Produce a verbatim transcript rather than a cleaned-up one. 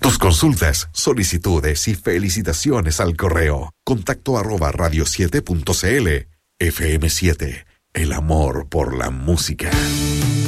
Tus consultas, solicitudes y felicitaciones al correo contacto arroba radio siete punto c l. F M siete, el amor por la música.